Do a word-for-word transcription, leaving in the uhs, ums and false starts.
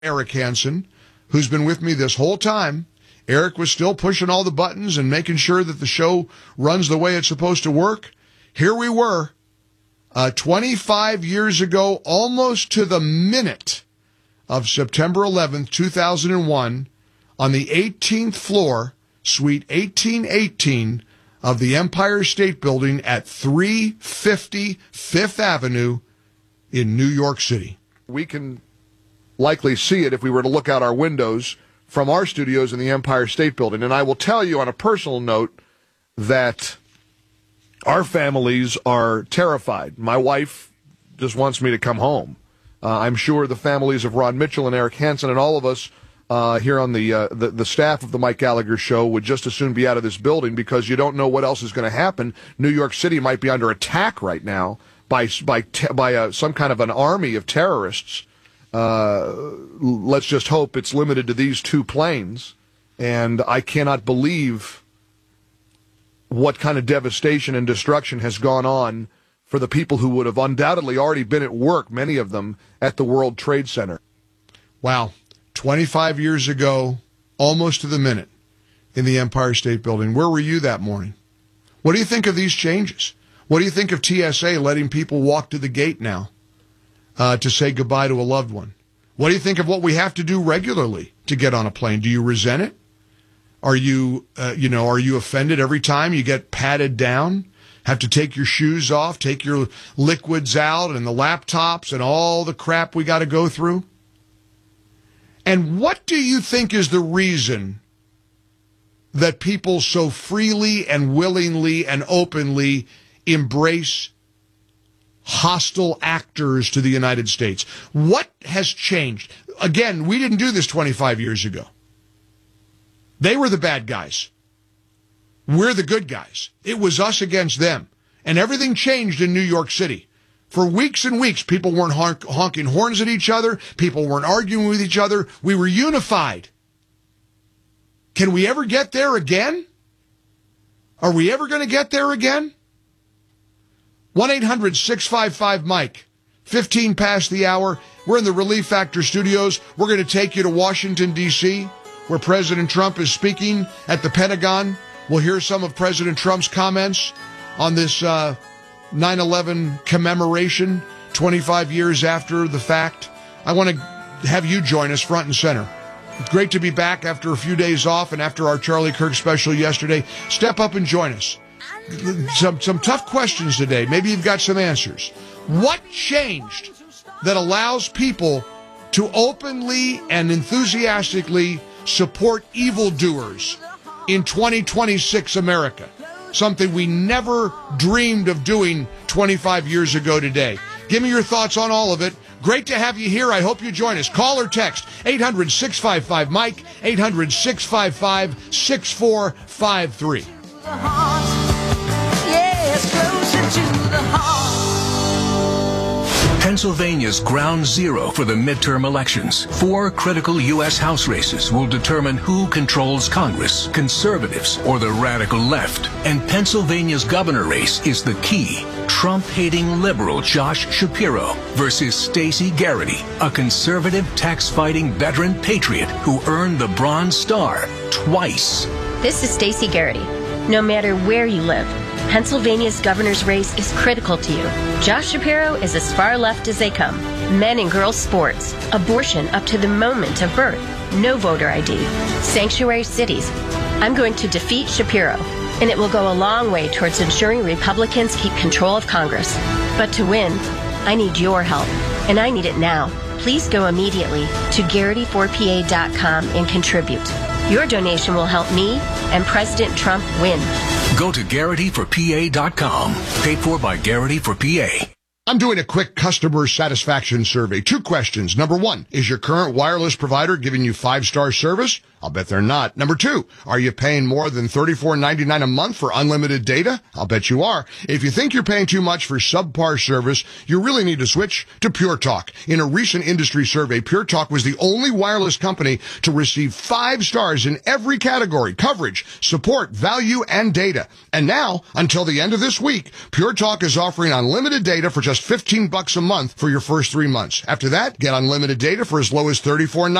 Eric Hansen, who's been with me this whole time. Eric was still pushing all the buttons and making sure that the show runs the way it's supposed to work. Here we were, uh, twenty-five years ago, almost to the minute of September eleventh, two thousand one, on the eighteenth floor, suite eighteen eighteen of the Empire State Building at three fifty Fifth Avenue in New York City. We can likely see it if we were to look out our windows from our studios in the Empire State Building. And I will tell you on a personal note that our families are terrified. My wife just wants me to come home. Uh, I'm sure the families of Ron Mitchell and Eric Hansen and all of us uh, here on the, uh, the the staff of the Mike Gallagher Show would just as soon be out of this building, because you don't know what else is going to happen. New York City might be under attack right now by by by uh, some kind of an army of terrorists. Uh, let's just hope it's limited to these two planes. And I cannot believe what kind of devastation and destruction has gone on for the people who would have undoubtedly already been at work, many of them, at the World Trade Center. Wow. twenty-five years ago, almost to the minute, in the Empire State Building. Where were you that morning? What do you think of these changes? What do you think of T S A letting people walk to the gate now? Uh, to say goodbye to a loved one? What do you think of what we have to do regularly to get on a plane? Do you resent it? Are you, uh, you know, are you offended every time you get patted down? Have to take your shoes off, take your liquids out and the laptops and all the crap we got to go through? And what do you think is the reason that people so freely and willingly and openly embrace hostile actors to the United States? What has changed? Again, we didn't do this twenty-five years ago. They were the bad guys. We're the good guys. It was us against them. And everything changed in New York City. For weeks and weeks, people weren't honk- honking horns at each other. People weren't arguing with each other. We were unified. Can we ever get there again? Are we ever going to get there again? one eight hundred six five five Mike, fifteen past the hour. We're in the Relief Factor studios. We're going to take you to Washington, D C, where President Trump is speaking at the Pentagon. We'll hear some of President Trump's comments on this uh, nine eleven commemoration, twenty-five years after the fact. I want to have you join us front and center. It's great to be back after a few days off and after our Charlie Kirk special yesterday. Step up and join us. Some some tough questions today. Maybe you've got some answers. What changed that allows people to openly and enthusiastically support evildoers in twenty twenty-six America? Something we never dreamed of doing twenty-five years ago today. Give me your thoughts on all of it. Great to have you here. I hope you join us. Call or text eight hundred six five five Mike, eight hundred six five five six four five three. Pennsylvania's ground zero for the midterm elections. Four critical U S House races will determine who controls Congress, conservatives or the radical left. And Pennsylvania's governor race is the key. Trump-hating liberal Josh Shapiro versus Stacey Garrity, a conservative tax-fighting veteran patriot who earned the Bronze Star twice. This is Stacey Garrity. No matter where you live, Pennsylvania's governor's race is critical to you. Josh Shapiro is as far left as they come. Men and girls sports, abortion up to the moment of birth, no voter I D, sanctuary cities. I'm going to defeat Shapiro, and it will go a long way towards ensuring Republicans keep control of Congress. But to win, I need your help, and I need it now. Please go immediately to Garrity four P A dot com and contribute. Your donation will help me and President Trump win. Go to Garrity four P A dot com. Paid for by Garrity for P A. I'm doing a quick customer satisfaction survey. Two questions. Number one, is your current wireless provider giving you five-star service? I'll bet they're not. Number two, are you paying more than thirty-four ninety-nine a month for unlimited data? I'll bet you are. If you think you're paying too much for subpar service, you really need to switch to Pure Talk. In a recent industry survey, Pure Talk was the only wireless company to receive five stars in every category: coverage, support, value, and data. And now, until the end of this week, Pure Talk is offering unlimited data for just fifteen bucks a month for your first three months. After that, get unlimited data for as low as thirty-four ninety-nine.